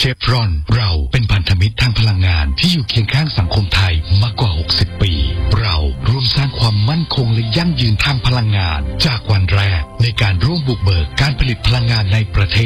ฟรอนเราเป็นพันธมิตรทางพลังงานที่อยู่เคียงข้างสังคมไทยมากกว่า60 ปีเราร่วมสร้างความมั่นคงและยั่งยืนทางพลังงานจากวันแรกในการร่วมบุกเบิกการผลิตพลังงานในประเทศ